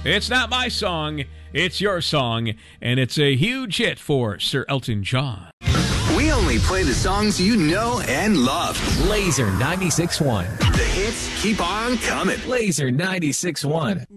It's not my song, it's your song, and it's a huge hit for Sir Elton John. We only play the songs you know and love. Laser 96.1. The hits keep on coming. Laser 96.1.